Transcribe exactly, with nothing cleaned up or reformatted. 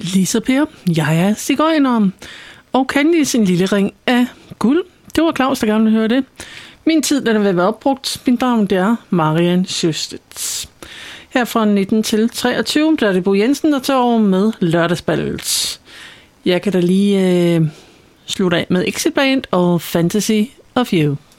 Lisa Per, jeg er sigøjner. Og Candice, en lille ring af guld. Det var Claus, der gerne ville høre det. Min tid, den er ved at være opbrugt. Min navn, det er Marianne Sjøstedts. Her fra nitten til treogtyve, der er det Bo Jensen, der tager over med Lørdagsballet. Jeg kan da lige øh, slutte af med Exit Band og Fantasy of You.